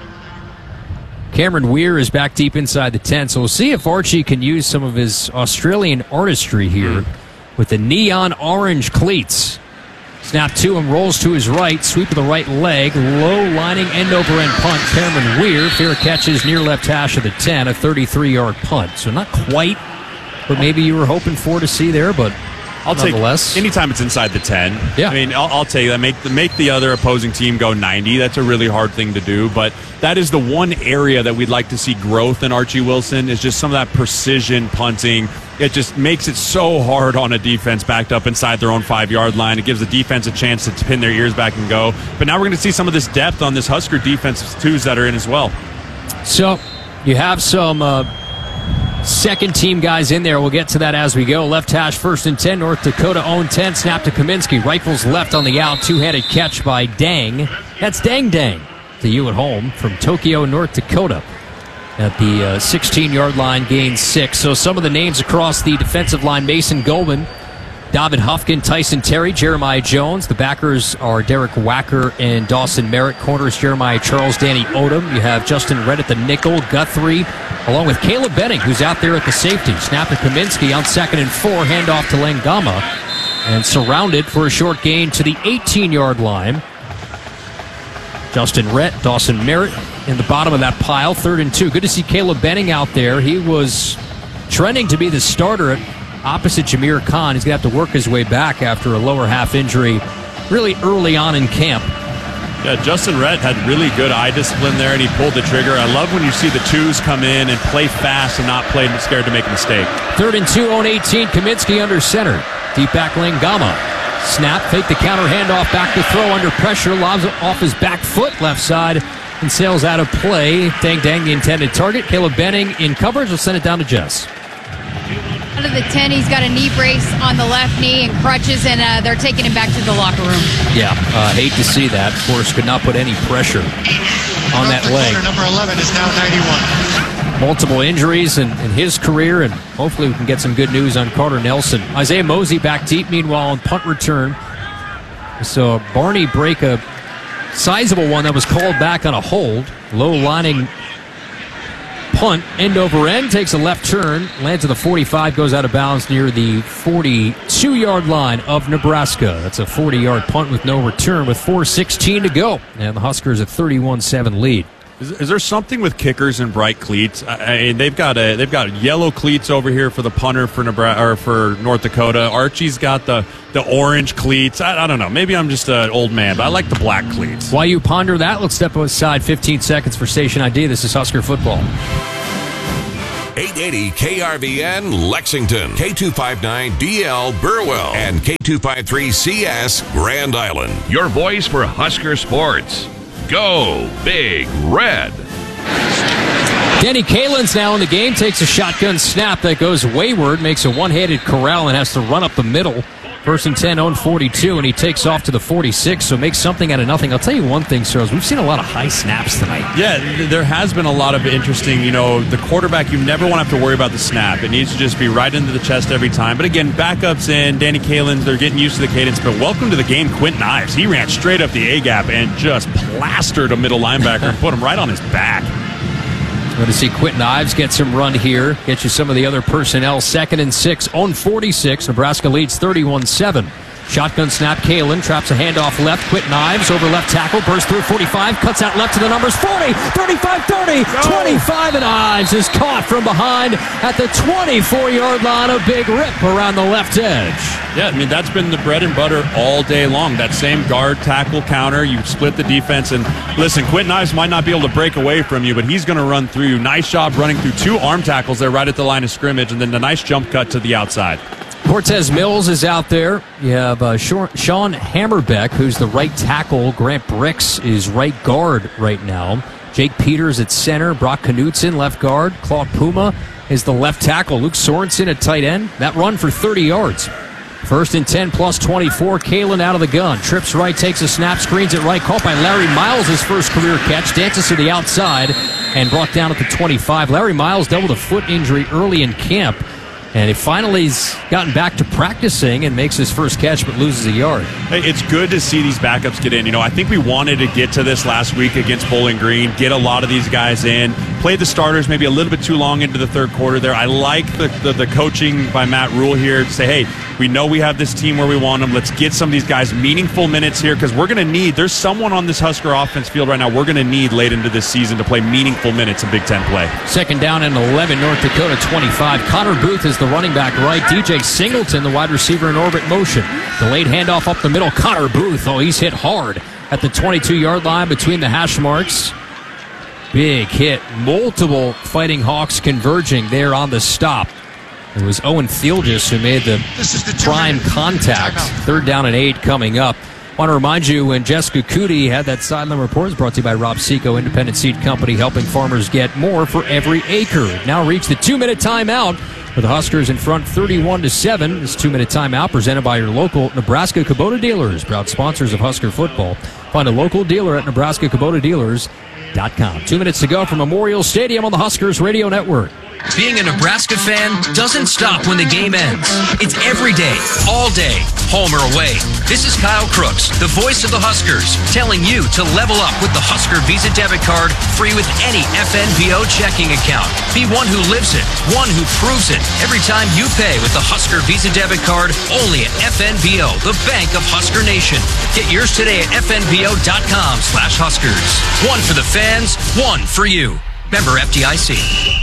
Cameron Weir is back deep inside the ten, so we'll see if Archie can use some of his Australian artistry here with the neon orange cleats. Snap to him, rolls to his right, sweep of the right leg, low lining end over end punt. Cameron Weir, fair catches near left hash of the ten, a thirty-three yard punt. So not quite what maybe you were hoping for to see there, but I'll take nonetheless. anytime it's inside the ten. Yeah. I mean, I'll, I'll take that. Make the, make the other opposing team go ninety. That's a really hard thing to do, but that is the one area that we'd like to see growth in Archie Wilson is just some of that precision punting. It just makes it so hard on a defense backed up inside their own five-yard line. It gives the defense a chance to pin their ears back and go. But now we're going to see some of this depth on this Husker defensive twos that are in as well. So you have some uh, second-team guys in there. We'll get to that as we go. Left hash, first and ten. North Dakota own ten. Snap to Kaminsky. Rifles left on the out. Two-handed catch by Dang. That's Dang Dang to you at home from Tokyo, North Dakota. At the uh, sixteen yard line, gain six. So some of the names across the defensive line: Mason Goldman, David Huffkin, Tyson Terry, Jeremiah Jones. The backers are Derek Wacker and Dawson Merritt. Corners Jeremiah Charles, Danny Odom. You have Justin Redd at the nickel, Guthrie, along with Caleb Benning, who's out there at the safety. Snap to Kaminsky on second and four, handoff to Langama, and surrounded for a short gain to the eighteen yard line. Justin Rett, Dawson Merritt in the bottom of that pile, third and two. Good to see Caleb Benning out there. He was trending to be the starter at opposite Jameer Khan. He's going to have to work his way back after a lower half injury really early on in camp. Yeah, Justin Rett had really good eye discipline there, and he pulled the trigger. I love when you see the twos come in and play fast and not play scared to make a mistake. Third and two on eighteen. Kaminsky under center. Deep back Langama. Snap, fake the counter, handoff, back to throw under pressure, lobs it off his back foot, left side, and sails out of play. Dang Dang, the intended target. Caleb Benning in coverage will send it down to Jess. Out of the ten, he's got a knee brace on the left knee and crutches, and uh, they're taking him back to the locker room. Yeah, uh, hate to see that. Of course, could not put any pressure on that leg. Number eleven is now ninety-one. Multiple injuries in, in his career, and hopefully we can get some good news on Carter Nelson. Isaiah Mosey back deep, meanwhile, on punt return. So Barney break a sizable one that was called back on a hold. Low-lining punt, end over end, takes a left turn, lands at the forty-five, goes out of bounds near the forty-two-yard line of Nebraska. That's a forty-yard punt with no return with four sixteen to go. And the Huskers a thirty-one seven lead. Is, is there something with kickers and bright cleats? I, I mean, they've got a they've got yellow cleats over here for the punter for Nebraska or for North Dakota. Archie's got the, the orange cleats. I, I don't know. Maybe I'm just an old man, but I like the black cleats. While you ponder that, let's step aside fifteen seconds for station I D. This is Husker football. eight eighty K R V N Lexington, K two fifty-nine D L Burwell, and K two fifty-three C S Grand Island. Your voice for Husker sports. Go Big Red. Denny Kalin's now in the game, takes a shotgun snap that goes wayward, makes a one-handed corral and has to run up the middle. First and ten on forty-two, and he takes off to the forty-six, so makes something out of nothing. I'll tell you one thing, Searles, we've seen a lot of high snaps tonight. Yeah, there has been a lot of interesting, you know, the quarterback, you never want to have to worry about the snap. It needs to just be right into the chest every time. But again, backups in, Danny Kalins, they're getting used to the cadence. But welcome to the game, Quentin Ives. He ran straight up the A-gap and just plastered a middle linebacker and put him right on his back. Going to see Quentin Ives get some run here. Get you some of the other personnel. Second and six on forty-six. Nebraska leads thirty-one seven. Shotgun snap. Kalin traps a handoff left. Quentin Ives over left tackle. Bursts through forty-five. Cuts out left to the numbers. forty, thirty-five, thirty, twenty-five. And Ives is caught from behind at the twenty-four-yard line. A big rip around the left edge. Yeah, I mean, that's been the bread and butter all day long. That same guard tackle counter. You split the defense. And listen, Quentin Ives might not be able to break away from you, but he's going to run through you. Nice job running through two arm tackles there right at the line of scrimmage, and then the nice jump cut to the outside. Cortez Mills is out there. You have uh, Sean Hammerbeck, who's the right tackle. Grant Bricks is right guard right now. Jake Peters at center. Brock Knutson, left guard. Claude Puma is the left tackle. Luke Sorensen at tight end. That run for thirty yards. First and ten plus twenty-four. Kalin out of the gun. Trips right, takes a snap, screens it right. Caught by Larry Miles, his first career catch. Dances to the outside and brought down at the twenty-five. Larry Miles dealt with a foot injury early in camp. And he finally's gotten back to practicing and makes his first catch but loses a yard. Hey, it's good to see these backups get in. You know, I think we wanted to get to this last week against Bowling Green, get a lot of these guys in, play the starters maybe a little bit too long into the third quarter there. I like the, the, the coaching by Matt Rule here to say, hey, we know we have this team where we want them. Let's get some of these guys meaningful minutes here because we're going to need, there's someone on this Husker offense field right now we're going to need late into this season to play meaningful minutes in Big Ten play. Second down and eleven, North Dakota twenty-five. Connor Booth is the running back right. D J Singleton, the wide receiver, in orbit motion. Delayed handoff up the middle. Connor Booth, oh, he's hit hard at the twenty-two-yard line between the hash marks. Big hit. Multiple Fighting Hawks converging there on the stop. It was Owen Theelgis who made the, the prime contact. Third down and eight coming up. Want to remind you, when Jessica Cootie had that sideline report, is brought to you by Rob Seco, Independent Seed Company, helping farmers get more for every acre. Now reach the two-minute timeout with the Huskers in front thirty-one to seven. This two-minute timeout presented by your local Nebraska Kubota dealers, proud sponsors of Husker football. Find a local dealer at Nebraska Kubota Dealers dot com. Two minutes to go from Memorial Stadium on the Huskers Radio Network. Being a Nebraska fan doesn't stop when the game ends. It's every day, all day, home or away. This is Kyle Crooks, the voice of the Huskers, telling you to level up with the Husker Visa debit card, free with any F N B O checking account. Be one who lives it, one who proves it. Every time you pay with the Husker Visa debit card, only at F N B O, the bank of Husker Nation. Get yours today at F N B O dot com slash Huskers. One for the fans, one for you. Member F D I C.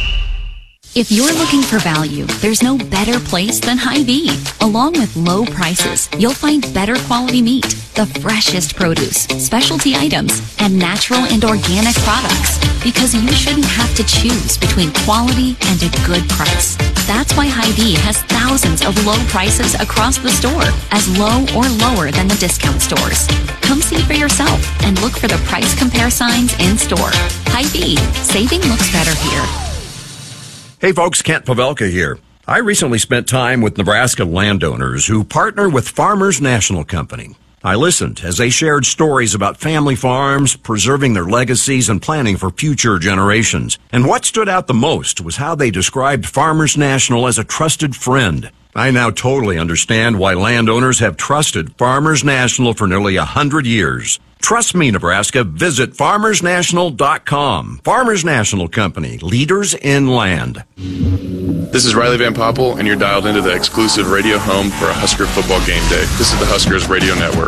If you're looking for value, there's no better place than Hy-Vee. Along with low prices, you'll find better quality meat, the freshest produce, specialty items, and natural and organic products. Because you shouldn't have to choose between quality and a good price. That's why Hy-Vee has thousands of low prices across the store, as low or lower than the discount stores. Come see for yourself and look for the price compare signs in store. Hy-Vee, saving looks better here. Hey folks, Kent Pavelka here. I recently spent time with Nebraska landowners who partner with Farmers National Company. I listened as they shared stories about family farms, preserving their legacies, and planning for future generations. And what stood out the most was how they described Farmers National as a trusted friend. I now totally understand why landowners have trusted Farmers National for nearly a hundred years. Trust me, Nebraska. Visit farmers national dot com. Farmers National Company, leaders in land. This is Riley Van Poppel, and you're dialed into the exclusive radio home for a Husker football game day. This is the Huskers Radio Network.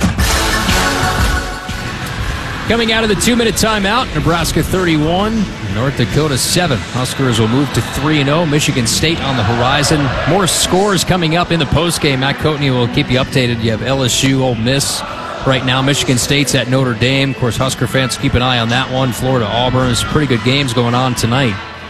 Coming out of the two-minute timeout, Nebraska thirty-one, North Dakota seven. Huskers will move to three and oh. Michigan State on the horizon. More scores coming up in the postgame. Matt Coatney will keep you updated. You have L S U, Ole Miss. Right now, Michigan State's at Notre Dame. Of course, Husker fans keep an eye on that one. Florida, Auburn. There's pretty good games going on tonight.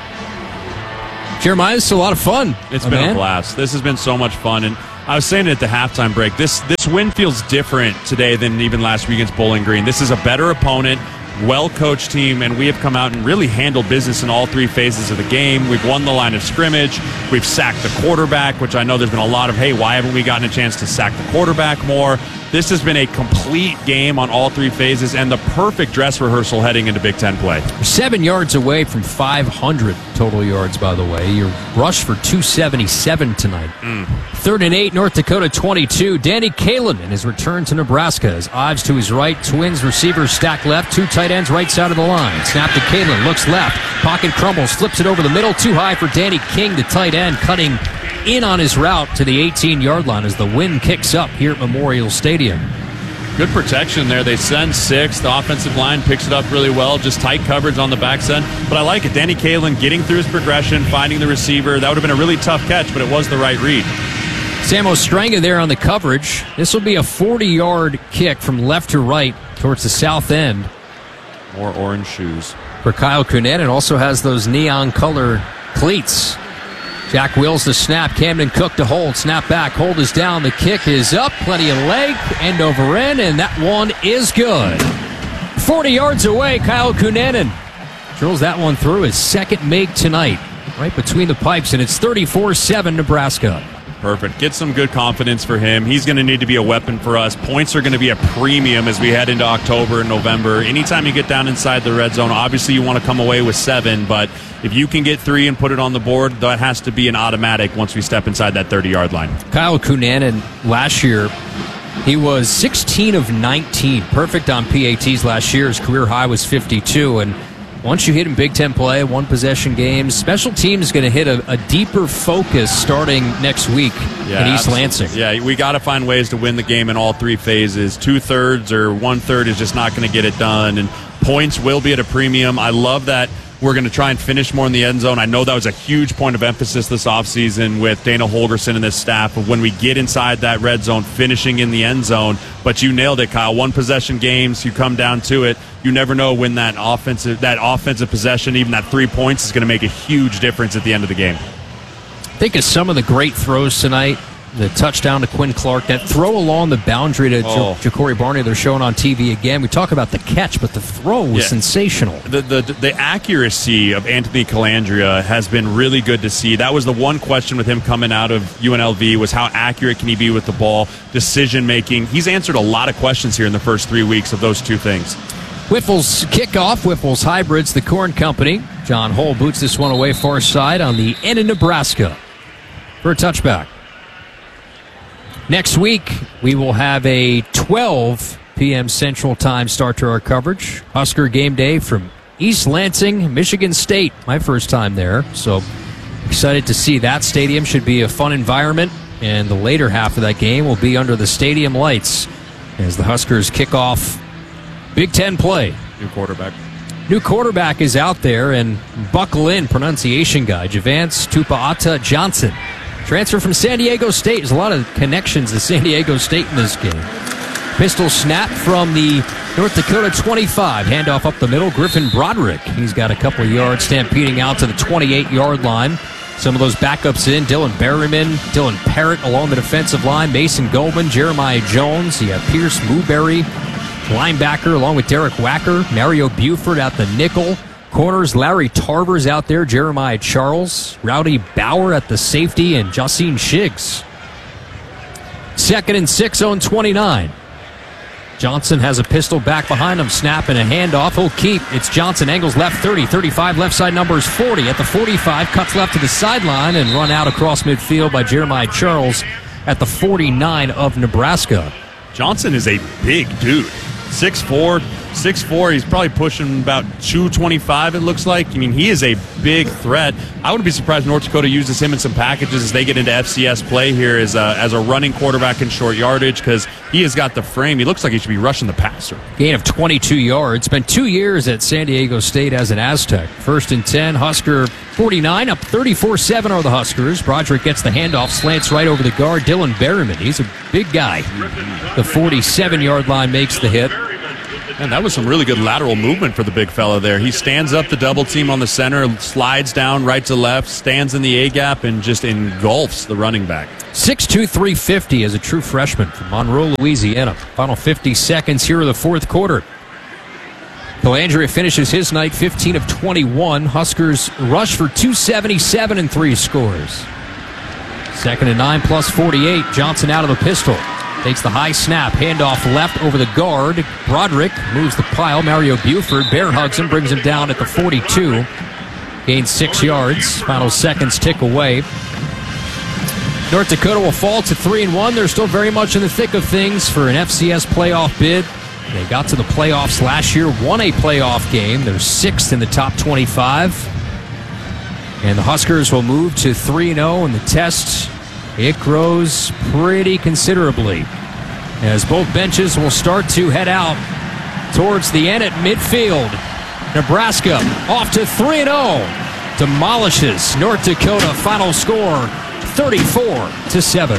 Jeremiah, it's a lot of fun. It's oh, been man. a blast. This has been so much fun. And I was saying it at the halftime break. This this win feels different today than even last week against Bowling Green. This is a better opponent, well-coached team, and we have come out and really handled business in all three phases of the game. We've won the line of scrimmage. We've sacked the quarterback, which I know there's been a lot of, hey, why haven't we gotten a chance to sack the quarterback more? This has been a complete game on all three phases and the perfect dress rehearsal heading into Big Ten play. Seven yards away from five hundred total yards, by the way. You rushed for two seventy-seven tonight. Mm. Third and eight, North Dakota twenty-two. Danny Kaelin in his return to Nebraska. As Ives to his right, Twins receivers stack left, two tight ends right side of the line. Snap to Kaelin, looks left, pocket crumbles, flips it over the middle, too high for Danny King, the tight end, cutting in on his route to the eighteen-yard line as the wind kicks up here at Memorial Stadium. Good protection there. They send six. The offensive line picks it up really well. Just tight coverage on the back end. But I like it. Danny Kaelin getting through his progression, finding the receiver. That would have been a really tough catch, but it was the right read. Sam Ostranga there on the coverage. This will be a forty-yard kick from left to right towards the south end. More orange shoes. For Kyle Kunin, it also has those neon color cleats. Jack Wills the snap. Camden Cook to hold. Snap back. Hold is down. The kick is up. Plenty of leg. End over end. And that one is good. forty yards away, Kyle Kunanen drills that one through his second make tonight. Right between the pipes. And it's thirty-four seven Nebraska. Perfect. Get some good confidence for him. He's going to need to be a weapon for us. Points are going to be a premium as we head into October and November. Anytime you get down inside the red zone, obviously you want to come away with seven, but if you can get three and put it on the board, that has to be an automatic once we step inside that thirty-yard line. Kyle Kunanen last year, he was sixteen of nineteen. Perfect on P A Ts last year. His career high was fifty-two, and once you hit in Big Ten play, one possession games, special teams is going to hit a, a deeper focus starting next week yeah, in East absolutely. Lansing. Yeah, we got to find ways to win the game in all three phases. Two thirds or one third is just not going to get it done, and points will be at a premium. I love that we're going to try and finish more in the end zone. I know that was a huge point of emphasis this offseason with Dana Holgerson and his staff of when we get inside that red zone, finishing in the end zone. But you nailed it, Kyle. One possession games, you come down to it. You never know when that offensive that offensive possession, even that three points, is going to make a huge difference at the end of the game. Think of some of the great throws tonight. The touchdown to Quinn Clark, that throw along the boundary to oh. J- Ja'Cory Barney, they're showing on T V again. We talk about the catch, but the throw was yeah. sensational. The, the the accuracy of Anthony Calandria has been really good to see. That was the one question with him coming out of U N L V was how accurate can he be with the ball, decision making. He's answered a lot of questions here in the first three weeks of those two things. Whiffle's kickoff, Whiffle's Hybrids, the Corn Company. John Hull boots this one away far side on the end of Nebraska for a touchback. Next week, we will have a twelve p.m. Central Time start to our coverage. Husker game day from East Lansing, Michigan State. My first time there, so excited to see that. Stadium should be a fun environment, and the later half of that game will be under the stadium lights as the Huskers kick off Big Ten play. New quarterback. New quarterback is out there, and buckle in, pronunciation guy, Javance Tupaata Johnson. Transfer from San Diego State. There's a lot of connections to San Diego State in this game. Pistol snap from the North Dakota twenty-five. Handoff up the middle. Griffin Broderick. He's got a couple of yards stampeding out to the twenty-eight-yard line. Some of those backups in. Dylan Berryman, Dylan Parrott along the defensive line. Mason Goldman, Jeremiah Jones. You have Pierce Mooberry, linebacker, along with Derek Wacker. Mario Buford at the nickel. Corners, Larry Tarver's out there, Jeremiah Charles, Rowdy Bauer at the safety, and Jacine Shiggs. Second and six on twenty-nine. Johnson has a pistol back behind him. Snap and a handoff. He'll keep. It's Johnson. Angles left thirty, thirty-five. Left side number is forty. At the forty-five, cuts left to the sideline and run out across midfield by Jeremiah Charles at the forty-nine of Nebraska. Johnson is a big dude. six four, six four. He's probably pushing about two twenty-five, it looks like. I mean, he is a big threat. I wouldn't be surprised if North Dakota uses him in some packages as they get into F C S play here as a, as a running quarterback in short yardage, because he has got the frame. He looks like he should be rushing the passer. Gain of twenty-two yards. Spent two years at San Diego State as an Aztec. First and ten, Husker forty-nine, up thirty-four seven are the Huskers. Broderick gets the handoff, slants right over the guard. Dylan Berryman, he's a big guy. The forty-seven-yard line makes the hit. And that was some really good lateral movement for the big fella there. He stands up the double team on the center, slides down right to left, stands in the A-gap, and just engulfs the running back. six two, three fifty as a true freshman from Monroe, Louisiana. Final fifty seconds here of the fourth quarter. Calandria finishes his night fifteen of twenty-one. Huskers rush for two seventy-seven and three scores. Second and nine plus forty-eight. Johnson out of the pistol. Takes the high snap, handoff left over the guard. Broderick moves the pile. Mario Buford bear hugs him, brings him down at the forty-two. Gains six yards. Final seconds tick away. North Dakota will fall to three and one. They're still very much in the thick of things for an F C S playoff bid. They got to the playoffs last year, won a playoff game. They're sixth in the top twenty-five. And the Huskers will move to three and oh in the test. It grows pretty considerably as both benches will start to head out towards the end at midfield. Nebraska off to three and oh. Demolishes North Dakota. Final score thirty-four to seven.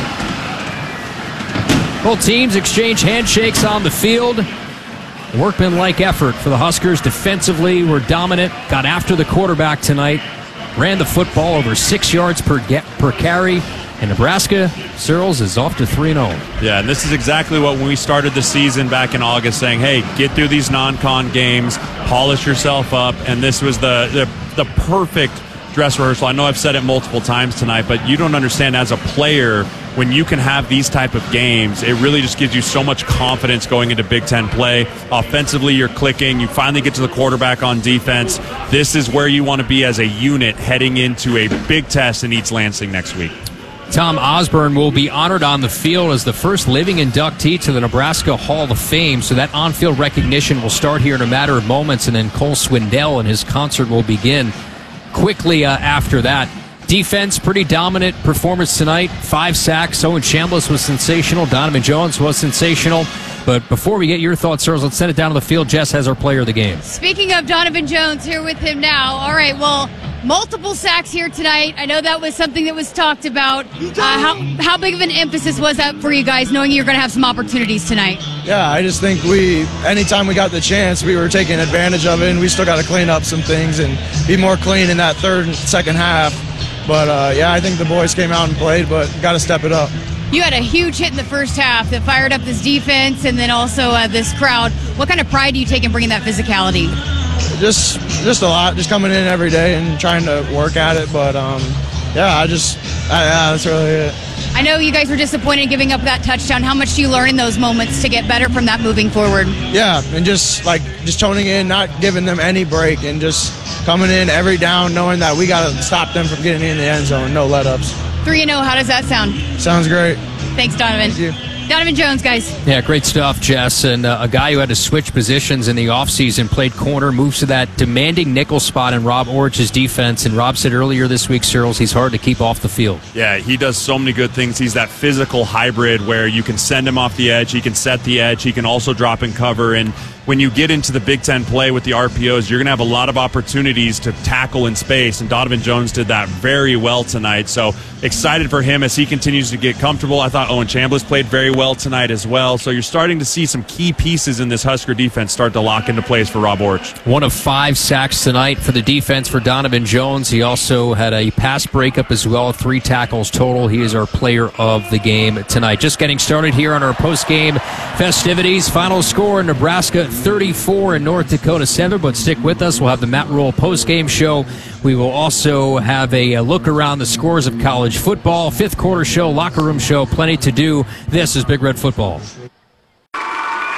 Both teams exchange handshakes on the field. Workmanlike effort for the Huskers. Defensively were dominant. Got after the quarterback tonight. Ran the football over six yards per get, per carry. And Nebraska, Searles, is off to three and oh. Yeah, and this is exactly what when we started the season back in August, saying, hey, get through these non-con games, polish yourself up, and this was the, the, the perfect dress rehearsal. I know I've said it multiple times tonight, but you don't understand as a player, when you can have these type of games, it really just gives you so much confidence going into Big Ten play. Offensively, you're clicking. You finally get to the quarterback on defense. This is where you want to be as a unit heading into a big test in East Lansing next week. Tom Osborne will be honored on the field as the first living inductee to the Nebraska Hall of Fame. So that on-field recognition will start here in a matter of moments, and then Cole Swindell and his concert will begin quickly uh, after that. Defense, pretty dominant performance tonight. Five sacks. Owen Chambliss was sensational. Donovan Jones was sensational. But before we get your thoughts, sirs, let's send it down to the field. Jess has our player of the game. Speaking of Donovan Jones, here with him now. All right, well, multiple sacks here tonight. I know that was something that was talked about. Uh, how, how big of an emphasis was that for you guys, knowing you're going to have some opportunities tonight? Yeah, I just think we, anytime we got the chance, we were taking advantage of it, and we still got to clean up some things and be more clean in that third and second half. But, uh, yeah, I think the boys came out and played, but got to step it up. You had a huge hit in the first half that fired up this defense and then also uh, this crowd. What kind of pride do you take in bringing that physicality? Just just a lot. Just coming in every day and trying to work at it. But, um, yeah, I just, I, yeah, that's really it. I know you guys were disappointed in giving up that touchdown. How much do you learn in those moments to get better from that moving forward? Yeah, and just, like, just toning in, not giving them any break, and just coming in every down knowing that we got to stop them from getting in the end zone. No let-ups. three and oh, how does that sound? Sounds great. Thanks, Donovan. Thank you. Donovan Jones, guys. Yeah, great stuff, Jess. And uh, a guy who had to switch positions in the offseason, played corner, moves to that demanding nickel spot in Rob Orch's defense. And Rob said earlier this week, Searles, he's hard to keep off the field. Yeah, he does so many good things. He's that physical hybrid where you can send him off the edge, he can set the edge, he can also drop and cover. And when you get into the Big Ten play with the R P Os, you're going to have a lot of opportunities to tackle in space, and Donovan Jones did that very well tonight. So excited for him as he continues to get comfortable. I thought Owen Chambliss played very well tonight as well. So you're starting to see some key pieces in this Husker defense start to lock into place for Rob Orch. One of five sacks tonight for the defense for Donovan Jones. He also had a pass breakup as well, three tackles total. He is our player of the game tonight. Just getting started here on our post-game festivities. Final score, Nebraska thirty-four and North Dakota seven, but stick with us. We'll have the Matt Rule post-game show. We will also have a, a look around the scores of college football, fifth quarter show, locker room show, plenty to do. This is Big Red Football.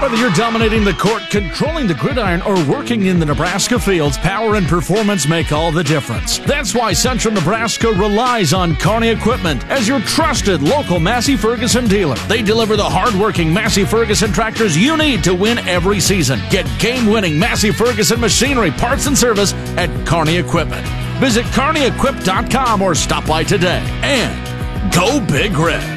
Whether you're dominating the court, controlling the gridiron, or working in the Nebraska fields, power and performance make all the difference. That's why Central Nebraska relies on Kearney Equipment as your trusted local Massey Ferguson dealer. They deliver the hard-working Massey Ferguson tractors you need to win every season. Get game-winning Massey Ferguson machinery, parts, and service at Kearney Equipment. Visit kearney equip dot com or stop by today. And go Big Red.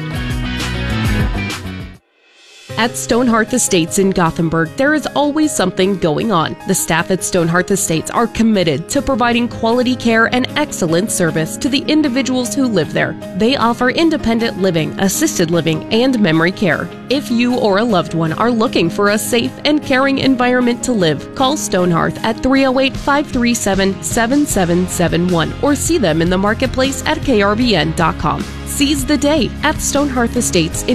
At Stonehearth Estates in Gothenburg, there is always something going on. The staff at Stonehearth Estates are committed to providing quality care and excellent service to the individuals who live there. They offer independent living, assisted living, and memory care. If you or a loved one are looking for a safe and caring environment to live, call Stonehearth at three oh eight, five three seven, seven seven seven one or see them in the marketplace at K R V N dot com. Seize the day at Stonehearth Estates in